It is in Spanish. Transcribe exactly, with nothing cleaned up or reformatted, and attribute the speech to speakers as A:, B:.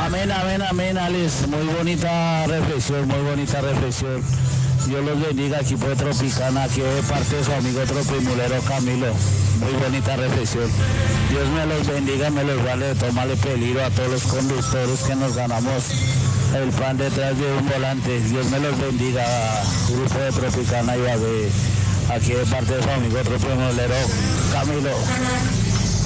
A: Amén, amén, amén, Alex. Muy bonita reflexión, muy bonita reflexión. Dios los bendiga aquí por Tropicana, aquí de parte de su amigo Tropimulero Camilo. Muy bonita reflexión. Dios me los bendiga, me los vale, tómale peligro a todos los conductores que nos ganamos el pan detrás de un volante. Dios me los bendiga, grupo de Tropicana y de aquí de parte de su amigo Tropimulero Camilo.